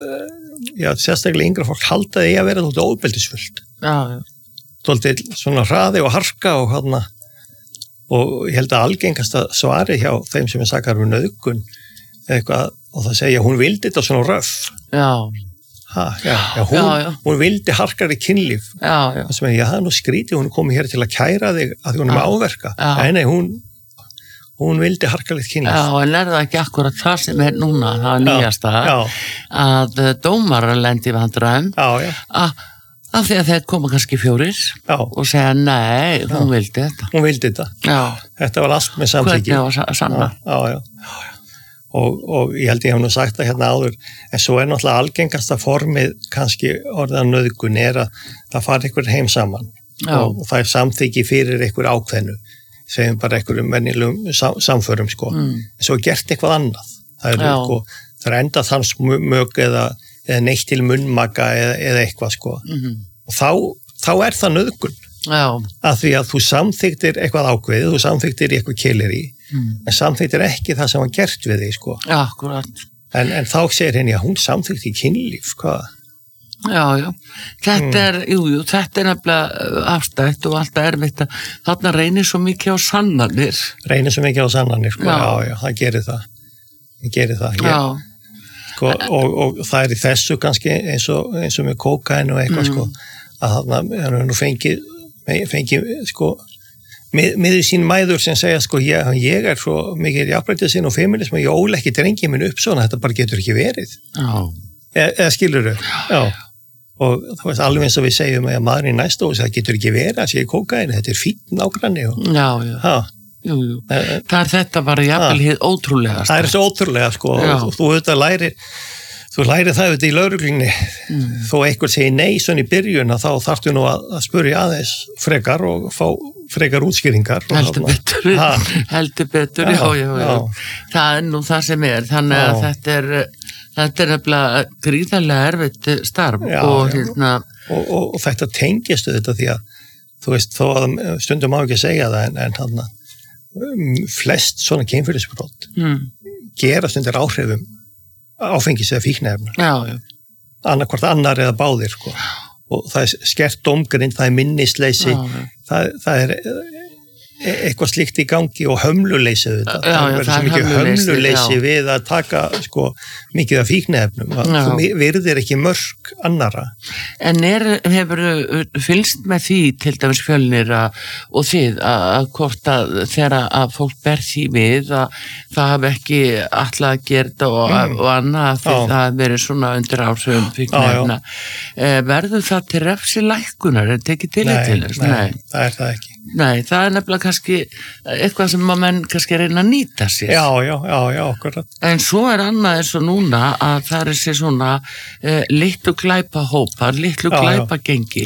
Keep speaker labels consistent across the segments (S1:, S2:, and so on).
S1: já, sérstaklega yngra fólk halda því að vera þótt óbeldisfullt. Þóttið svona hraði og harka og ég held að algengasta svari hjá þeim sem sakar um nauðgun eitthvað, og það segja hún vildi þetta svona röff. Hún vildi harkari kynlíf. Það sem það nú skrítið, hún komið hér til að kæra þig að hún með áverka. Nei, hún vildi harkalegt kynlíf.
S2: Já, en það ekki akkurat það sem núna, það nýjasta, að dómarar lendi vandræðum, af því að þeir koma kannski 4 og segja, nei, hún vildi þetta.
S1: Hún vildi þetta. Þetta var allt með samþykki.
S2: Hvernig var sanna?
S1: Og ég held ég hef nú sagt það hérna áður, en svo náttúrulega algengasta formið kannski orðan nauðgun að það fari einhver heim saman og það samþykki fyrir einhver ákveðnu, segjum bara einhverjum venjulegum samförum en svo gert eitthvað annað. Það er enda þans mög eða neitt til munnmaka eða eitthvað og þá er það nauðgun. Að því að þú samþyktir eitthvað ákveðið, þú samþyktir eitthvað keileri, en samþyktir ekki það sem var gert við þig,
S2: Akkurat.
S1: En þá segir henni að hún samþykti kynlíf, hvað?
S2: Já. Þetta er nefnilega afstætt og alltaf erfitt að þarna reynir svo mikið á sannanir.
S1: Já, það gerir það. Og það er í þessu kannski eins og með kókain og eitthvað, að þarna nú fengið miður sín mæður sem segja ég er svo mikið jafnrættisinn og feminism og ég ól ekki drengi minn upp svona, þetta bara getur ekki verið. Eða skilurðu? Já. Og það veist alveg eins og við segjum að maðurinn í næsta og það getur ekki verið að segja kókain, þetta er fínn nágranni.
S2: Jú. Það er þetta bara jafnvel hið ótrúlega.
S1: Það er svo ótrúlega og þú auðvitað lærir það auðvitað í lögreglunni þó einhver segir nei svona í byrjun þá þarftu nú að spyrja aðeins frekar og fá frekar útskýringar.
S2: Heldur betur, já. Það er nú það sem er, þannig að þetta er nefnilega gríðarlega erfitt starf
S1: og þetta tengist þetta því að þú veist þó að stundum má ekki segja það en flest svona kynferðisbrot gerast undir áhrifum áfengis eða fíkniefna. Annarkvort annar eða báðir og það er skert dómgrind, það er minnisleysi, það er eitthvað slíkt í gangi og hömluleysi þetta. Það verður svo mikið hömluleysi við að taka mikið af fíkniefnum. Þú virðir ekki mörk annara.
S2: En hefur fylgst með því til dæmis Fjölnir og þið að hvort að þegar að fólk ber því við að það hafi ekki alltaf að gera og annað því það hafi verið svona undir áhrifum fíkniefna. Verður það til refsilækkunar? Er tekið til þess?
S1: Nei, það er það ekki.
S2: Nei, það er nefnilega kannski eitthvað sem að menn kannski reyna að nýta sér.
S1: Já, akkurat.
S2: En svo er annað eins og núna að það er sér svona litlu glæpahópar, litlu glæpagengi.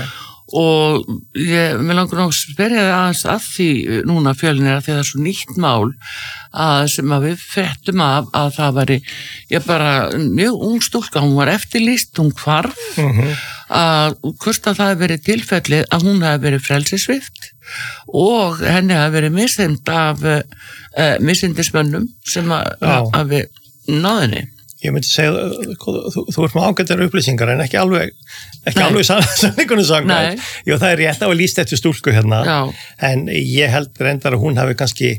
S2: Og mér langar að spyrja þig aðeins að því núna Fjölnir að því það er svo nýtt mál sem að við fréttum af að það væri, bara mjög ung stúlka, hún var eftirlýst, hún hvarf, að hvort að það hefði verið tilfellið að hún hefði verið frelsissvipt og henni hefði verið misþyrmt af misindismönnum sem að við náðinni.
S1: Ég myndi segja, þú ert með ágættar upplýsingar en ekki alveg sannleikunum samkvæmt. Jú, það er rétt á að lýst eftir stúlku hérna, en ég held reyndar að hún hafi kannski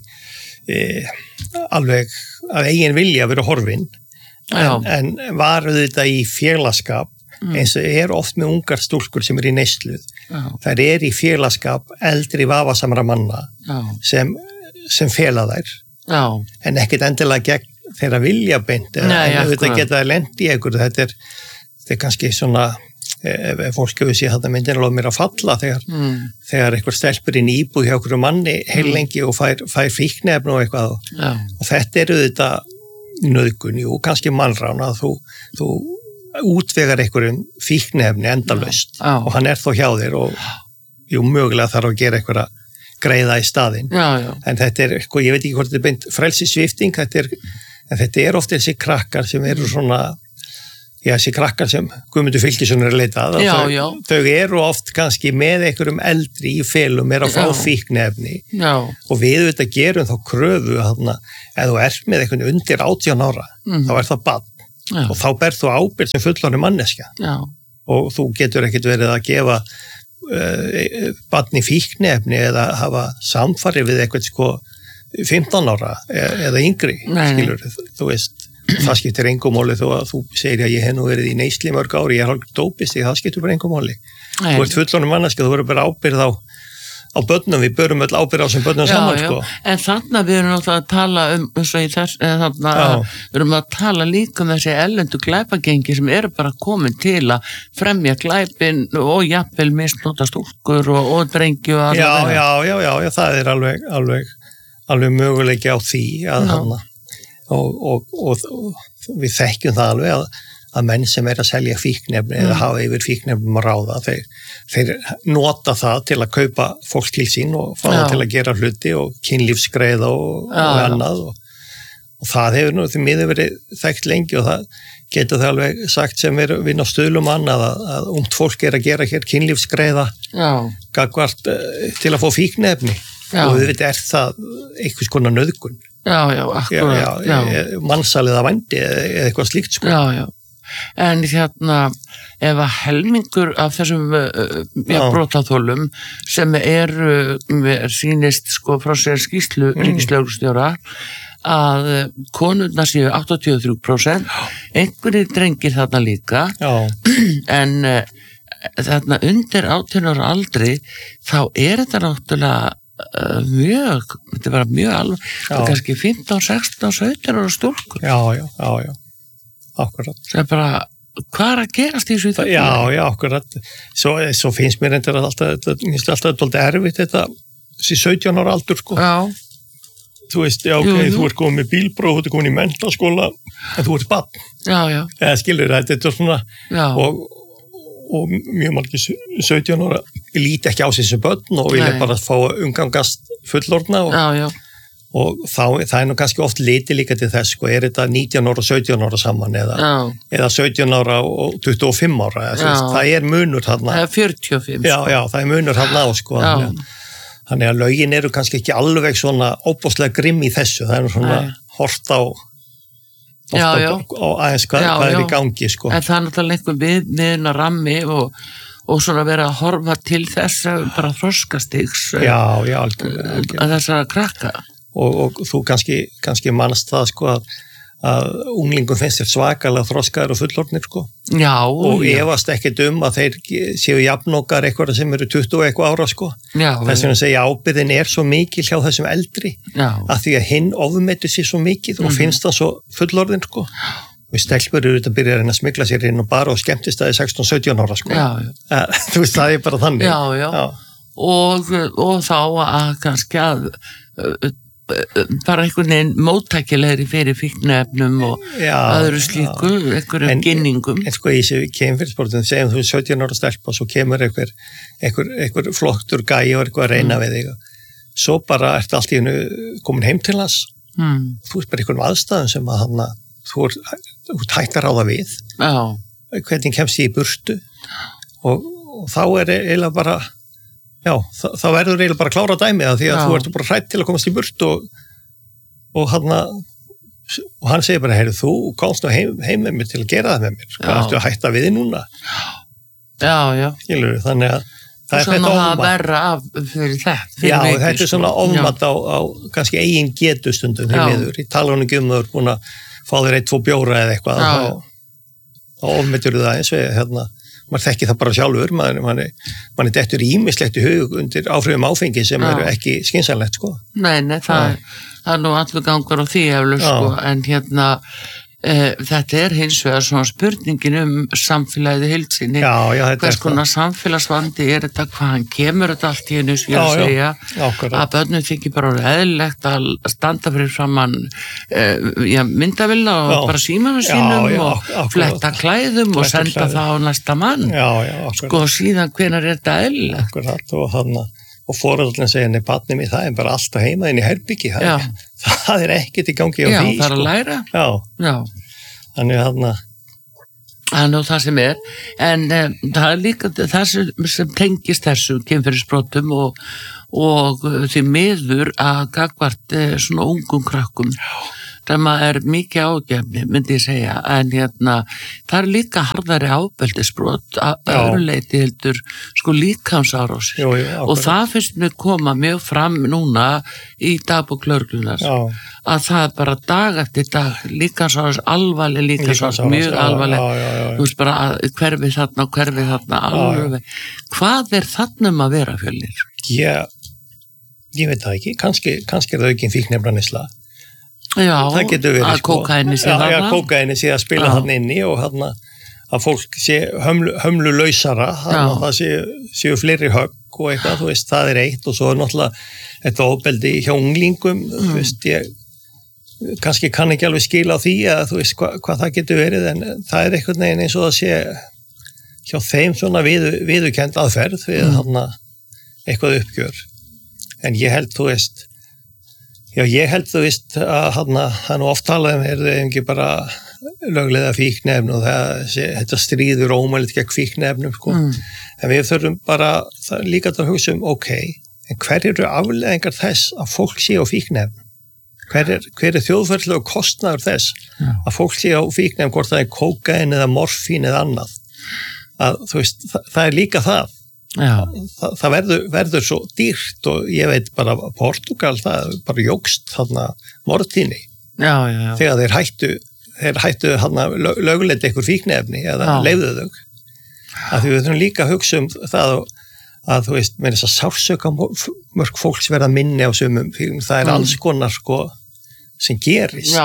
S1: alveg af eigin vilja verið horfin, en var auðvitað í félagskap, eins og er oft með ungar stúlkur sem í neyslu. Þær í félagskap eldri vafasamra manna sem fela þær, en ekkert endilega gegn þeirra vilja beint en auðvitað geta lent í einhverju. Þetta er kannski svona ef fólk hefur séð þetta myndin alveg mér að falla þegar einhver stelpur inn í íbúð hjá einhverju manni heilengi og fær fíkniefni og eitthvað og þetta auðvitað nauðgun, kannski mannrán að þú útvegar einhverjum fíkniefni endalaust og hann þó hjá þér og mögulega þarf að gera einhverja greiða í staðinn. En þetta ég veit ekki hvort þetta beint frelsissvipting, en þetta ofta þessi krakkar sem eru svona, þessi krakkar sem Guðmundur Fylkisson að leita að, þau oft kannski með einhverjum eldri í felum að fá fíkniefni og við gerum þá kröfu að ef þú með einhvern undir 18 ára, þá það barn og þá berð þú ábyrgð sem fullorðin manneskja.
S2: Já.
S1: Og þú getur ekkert verið að gefa barni fíkniefni eða hafa samfarið við eitthvað sko 15 ára eða yngri, skilur, þú veist, það skiptir engu máli þó að þú segir að ég hef nú verið í neysli mörg ári, ég hálf dópist, það skiptir bara engu máli. Þú ert fullorðin manneskja, þú verður bara ábyrgð á börnum, við börum öll ábyrgð á sem börnum saman, sko.
S2: En þannig við erum náttúrulega að tala við erum að tala líka um þessi erlendu glæpagengi sem eru bara komin til að fremja glæpin og jafnvel misnota stúlkur og drengju og
S1: Já, það er alveg möguleiki á því að og við þekkjum það alveg að menn sem að selja fíknefni eða hafa yfir fíknefnum að ráða, þeir nota það til að kaupa fólk til sín og fá það til að gera hluti og kynlífsgreiða og annað og það hefur nú því miður verið þekkt lengi og það getur það alveg sagt sem við vinn á Stuðlum annað að ungt fólk að gera hér kynlífsgreiða gagnvart til að fá fíknefni og við veit það einhvers konar nauðgun. Mansalið að vændi eða eitthvað slíkt sko.
S2: Já. En hérna, ef að helmingur af þessum brotaþolum sem sýnist sko frá sér skýrslu ríkislögreglustjóra að konurnar séu 83%, einhverjir drengir þarna líka, en þarna undir 18 ára aldri þá þetta náttúrulega þetta var mjög alveg, kannski 15, 16, 17 ára stúlkur.
S1: Já. Akkurat.
S2: Það er bara, hvað að gerast í þessu í þetta?
S1: Já, akkurat. Svo finnst mér endur að alltaf doldið erfitt þetta, þessi 17 ára aldur, sko.
S2: Já.
S1: Þú veist, þú ert komin með bílpróf, þú ert komin í menntaskóla, en þú ert barn.
S2: Já.
S1: Eða skilur þetta er svona, og mjög margir 17 ára líti ekki á sig sem börn og vilja bara fá umgangast fullorðna og það er nú kannski oft litið líka til þess, sko, þetta 19 ára og 17 ára saman eða 17 ára og 25 ára, það er munur þarna.
S2: Það er 45.
S1: Já, það er munur þarna á, sko. Þannig að lögin eru kannski ekki alveg svona óbúslega grimm í þessu, það er svona hort á aðeins hvað er í gangi, sko.
S2: En það er náttúrulega einhver miðna rammi og svona vera að horfa til þess bara þroskastigs að þessara krakka.
S1: Og þú kannski mannst það, sko, að unglingum finnst þér svakalega þroskaðir og fullorðnir, sko. Og efast ekkert að þeir séu jafnokar eitthvað sem eru 20 og eitthvað ára, sko. Þess vegna segja ábyrðin svo mikil hjá þessum eldri að því að hinn ofmetur sér svo mikið og finnst það svo fullorðin, sko. Við stelpur eru að byrja að smygla sér inn og bara og skemmtist það í 16-17 ára, sko. Þú veist, það er bara þannig.
S2: Og þá að kannski bara einhvern veginn móttækilegri fyrir fíkniefnum og öðru slíku, einhverjum ginningum.
S1: En sko í þessu kemfyrirsportum, segjum þú 17 ára stelpa og svo kemur einhver flottur gæi og eitthvað að reyna við þig. Svo bara ertu allt í hennu komin heim til hans. Þú ert bara einhverjum aðstæðum sem að þú ert hægt að ráða við. Hvernig kemst ég í burtu? Og þá eiginlega bara þá verður eiginlega bara að klára dæmið því að þú ert bara hrætt til að komast í burt og hann segir bara, heyrðu, þú komst nú heim með mér til að gera það með mér, hvað ertu að hætta við þig núna? Skilur, þannig að það er þetta ofmat.
S2: Að verra af fyrir þetta.
S1: Þetta er svona ofmat á kannski eigin getu stundum fyrir miður. Í talanum ekki þau búin að fá þér 1-2 bjóra eða eitthvað, þá ofmetur það eins og maður þekki það bara sjálfur, mann dettur ýmislegt í hug undir áhrifum áfengi sem eru ekki skynsamlegt, sko.
S2: Nei, það er nú allur gangur á því eflaust, sko, en þetta er hins vegar svona spurningin samfélagið heild sinni, hvers konar samfélagsvandi er þetta, hvaðan kemur þetta allt í hennu, ég að segja, að börnum þykir bara eðlilegt að standa fyrir framann myndavilla og bara símanum sínum og fletta klæðum og senda það á næsta mann, sko, síðan hvenær er þetta eðlilegt?
S1: Akkurat, og foreldrarnir segja, nei, barnið mitt, það er bara alltaf heima inn í herbyggi, það er ekkert í gangi á því.
S2: Það er að læra.
S1: Þannig
S2: það er nú það sem er, en það er líka það sem tengist þessu kynferðisbrotum og því miður að gagnvart svona ungum krakkum, sem mikið ágefni, myndi ég segja, en það líka harðari ábeldisbrot að öðru leyti heldur líkamsárásir og það finnst mér koma mjög fram núna í dagbók lögreglunnar að það bara dag eftir dag líkamsárás, alvarleg líkamsárás, mjög alvarleg, þú veist bara hverfi þarna alveg. Hvað þarna að vera, Fjölnir?
S1: Ég veit það ekki, kannski það aukin fíkniefnaneysla.
S2: Já,
S1: það getur verið
S2: að kókaini sé þarna.
S1: Já, kókaini sé að spila þarna inni og að fólk sé hömlulausara, að það séu fleiri högg og eitthvað, þú veist, það eitt og svo náttúrulega þetta ofbeldi hjá unglingum, þú veist, ég kannski kann ekki alveg skila á því að þú veist hvað það getur verið, en það einhvern veginn eins og það sé hjá þeim svona viðurkennd aðferð við þarna eitthvað uppgjör. En ég held, þú veist, að það nú oft talað er það ekki bara lögleiða fíkniefni og þetta stríður ómælit gegn fíkniefnum, sko. En við þurfum bara líka að hugsa ok, en hver eru afleiðingar þess að fólk sé á fíkniefnum? Hver þjóðferðslegur kostnaður þess að fólk sé á fíkniefnum, hvort það kókain eða morfín eða annað? Að, þú veist, það líka það. Það verður svo dýrt og ég veit bara Portugal, það bara jógst þarna morðtíðni þegar þeir hættu þarna lögleita einhver fíkniefni eða leyfðu þau. Að því við þurfum líka að hugsa það að þú veist, með þess að sársauka mörg fólks verða minni á sumum, það alls konar sko sem gerist.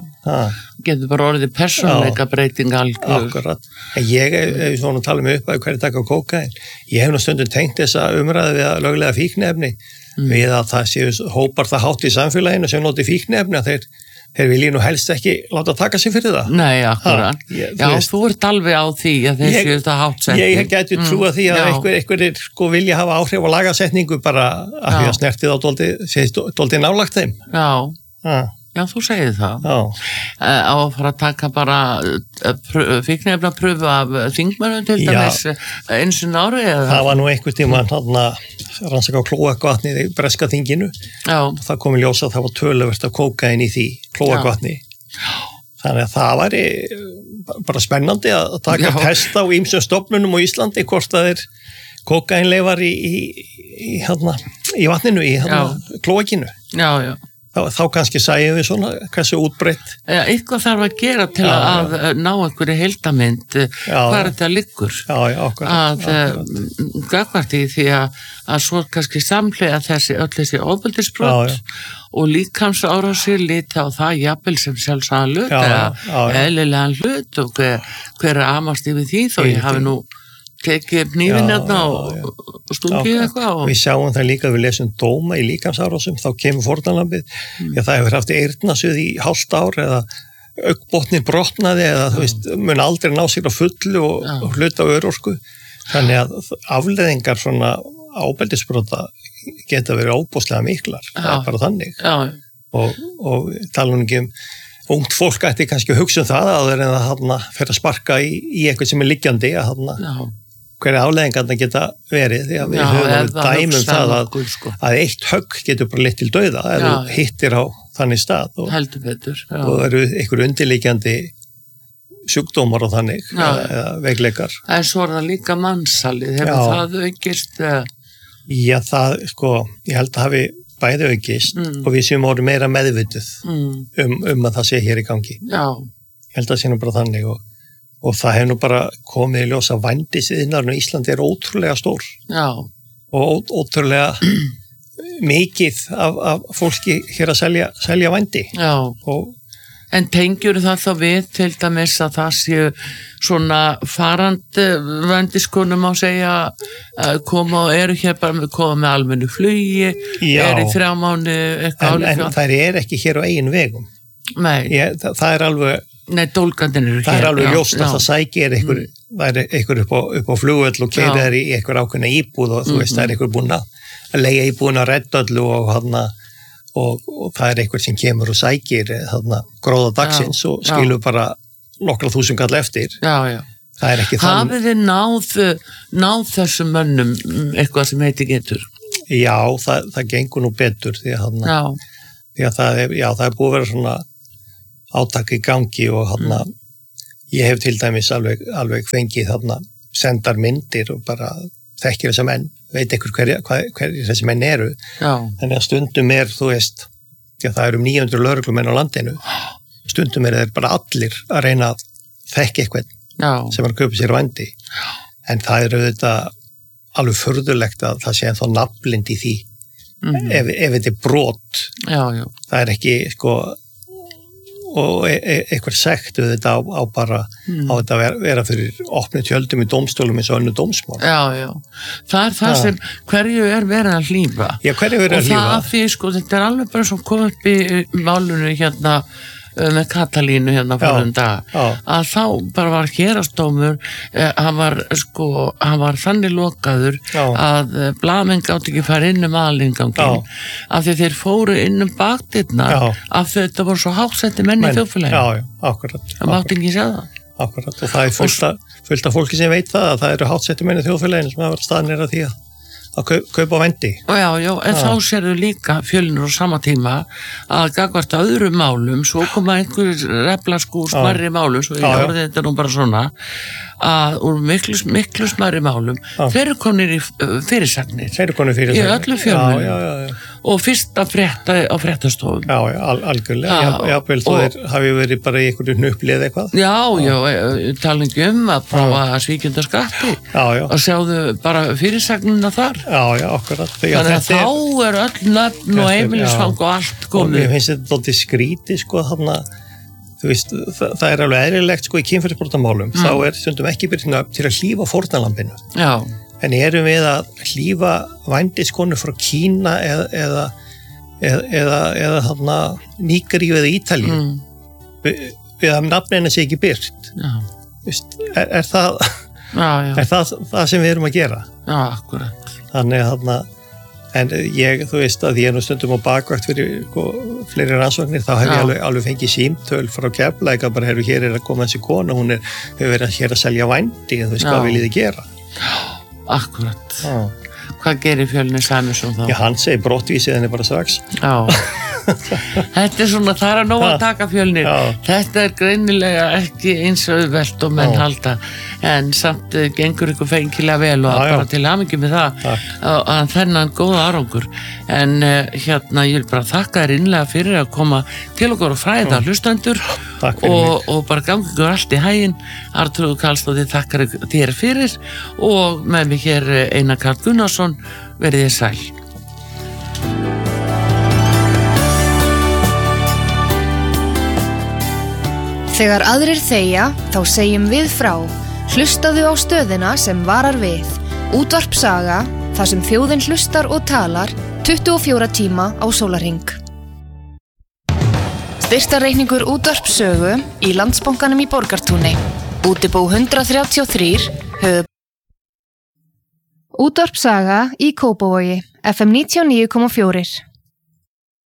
S2: Getur bara orðið persónuleika breyting algjör.
S1: Akkurat. En ég svona tala mig upp að hverju taka kókain. Ég hef nú stundum tengt þessa umræðu við að löglega fíkniefni við að það séu hópar það hátt í samfélaginu sem noti fíkniefni að þeir vilji nú helst ekki láta taka sig fyrir það.
S2: Nei, akkurat. Þú ert alveg á því að þeir séu það hátt setning. Ég
S1: gæti trúa því að einhverjir sko vilja hafa áhrif á lagasetningu bara að því að snertið á dóldi nálagt þeim. Já, þú segir það. Á að fara að taka bara fíkniefnapröfu af þingmönnum til dæmis eins og ári eða? Það var nú einhvern tímann rannsaka á klóakvatnið í breska þinginu. Það kom í ljós að það var töluvert af kókain í því klóakvatni. Þannig að það væri bara spennandi að taka test á ýmsum stofnunum á Íslandi hvort það kókainleifar í vatninu, í klóakinu. Þá kannski sæjum við svona hversu útbreytt.
S2: Eitthvað þarf að gera til að ná einhverju heildamynd hvað þetta liggur. Að gagvart í því að svo kannski samhlega öll þessi ofbeldisbrot og líkamsárásir líta á það jafnvel sem sjálfsagðan hlut eða eðlilegan hlut og hver amast yfir því þó ég hafi nú tekið hnífinn og stungið eitthvað.
S1: Við sjáum það líka að við lesum dóma í líkamsárásum, þá kemur fórnarlambið, það hefur haft eyrnasuð í hálft ár eða augnbotninn brotnaði eða þú veist, mun aldrei ná sér á fullu og hluta á örorku. Þannig að afleiðingar svona ábeldisbrota geta verið óbúslega miklar, það bara þannig. Og tala ekki ungt fólk ætti kannski að hugsa það áður en það fer að sparka í eitthvað sem liggjandi hverja afleiðingarna geta verið því að við höfum dæmum það að eitt högg getur bara leitt til dauða ef þú hittir á þannig stað og eru einhver undirliggjandi sjúkdómar og þannig eða veikleikar.
S2: En svo það líka mannsalið, hefur það aukist?
S1: Já, það ég held að hafi bæði aukist og við séum orðið meira meðvituð að það sé hér í gangi. Ég held að það sé nú bara þannig og það hefur nú bara komið í ljós að vændisiðnaðurinn á Íslandi ótrúlega stór og ótrúlega mikið af fólki hér að selja vændi.
S2: En tengjur það þá við til dæmis að það séu svona farandi vændiskonum á segja koma og eru hér bara koma með almennu flugi, eru í 3 mánuði eitthvað
S1: en þær ekki hér á eigin vegum.
S2: Nei.
S1: Það alveg
S2: dólgandinn eru hér.
S1: Það alveg ljóst að það sækir einhver upp á flugvöll og keyrir þær í einhver ákveðna íbúð og þú veist, það einhver búinn að leigja íbúðina að redda öllu og það einhver sem kemur og sækir gróða dagsins og skilur bara nokkra þúsund kall eftir. Það ekki þannig.
S2: Hafið þið náð þessum mönnum eitthvað sem heiti getur?
S1: Já, það gengur nú betur því að það er búið að vera svona átak í gangi og þarna ég hef til dæmis alveg fengið þarna sendar myndir og bara þekkir þessa menn, veit einhver hverjir þessi menn eru.
S2: Já.
S1: Þannig að stundum þú veist, það eru 900 lögreglumenn á landinu, stundum þeir bara allir að reyna að þekka eitthvað sem að kaupa sér vændi. En það auðvitað alveg furðulegt að það sé ennþá nafnblind í því. Ef þetta brot.
S2: Já.
S1: Það ekki, sko, og eitthvað sekt auðvitað á bara á þetta vera fyrir opnu tjöldum í dómstólum eins og önnu dómsmál.
S2: Já. Það það sem hverju verið að hlífa.
S1: Já, hverju verið að hlífa.
S2: Og það að því, sko, þetta alveg bara svo kom upp í málunu hérna með Katalínu hérna fyrir dag að þá bara var héraðsdómur hann var þannig lokaður að blaðmenn gátt ekki fara inn aðalinganginn af því þeir fóru inn bakdyrnar af því þetta voru svo háttsetti menn í þjóðfélaginu.
S1: Já, akkurat.
S2: Það mátti ekki segja það.
S1: Akkurat, og það fullt af fólki sem veit það eru háttsetti menn í þjóðfélaginu sem hafa verið staðnir að því að kaupa vændi.
S2: Já, en þá sérðu líka Fjölnir á sama tíma að gagvart öðrum málum, svo koma einhver reflaskúr smærri málum, svo ég orði þetta nú bara svona, að úr miklu smærri málum, þeir eru konir í fyrirsagnir.
S1: Þeir eru konir í fyrirsagnir.
S2: Í öllum fjölmiðlum. Og fyrst að frétta á fréttastofum. Já, algjörlega. Jável, þeir hafi verið bara í einhverju hnupplið eitthvað. Já, talingi að prófa að svíkjunda skatti. Og sjáðu bara fyrirsagnina þar. Já, akkurat. Þannig að þá eru öll nöfn og heimilisfang og allt komið. Og ég finnst þetta dálítið skrítið, sko, þarna, þú veist, það alveg eðlilegt, sko, í kynferðisbrotamálum, þá stundum ekki byrjað til að hlífa fórnarlambinu. Já. En erum við að hlífa vændiskonu frá Kína eða þarna Nígeríu eða Ítalíu við að nafnina sé ekki byrt. Vist, er það sem við erum að gera? Já, akkurat. Þannig að þarna, en þú veist að ég nú stundum á bakvakt fyrir fleiri rannsóknir, þá hef ég alveg fengið símtöl frá Keflavík að bara hér að koma þessi kona, hún hefur verið hér að selja vændi, þú veist hvað viljið þið gera? Akkurat. Hvað gerir Fjölnir Sæmundsson þá? Já, hann segir brottvísið henni bara strax. Já. Þetta svona, það að nóg að taka Fjölnir. Þetta greinilega ekki eins auðvelt og menn halda, en samt gengur ykkur fengilega vel og bara til hamingju með það að þennan góða árangur. En hérna, ég vil bara þakka þér innlega fyrir að koma til okkur og fræða hlustendur og bara gangi ykkur allt í haginn. Arnþrúður Karlsdóttir þakkar þér fyrir og með mig hér Einar Karl Gunnarsson, verið þið sæl.
S3: Þegar aðrir þegja, þá segjum við frá. Hlustaðu á stöðina sem varar við. Útvarp Saga, þar sem þjóðin hlustar og talar 24 tíma á sólarhring. Styrktarreikningur Útvarp Sögu í Landsbankanum í Borgartúni. Útibú 133, Útvarp Saga í Kópavogi, FM 99,4.